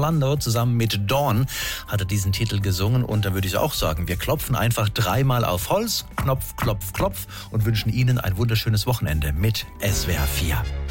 Orlando zusammen mit Dawn hat er diesen Titel gesungen. Und da würde ich auch sagen, wir klopfen einfach 3-mal auf Holz, Knopf, Klopf, Klopf und wünschen Ihnen ein wunderschönes Wochenende mit SWR 4.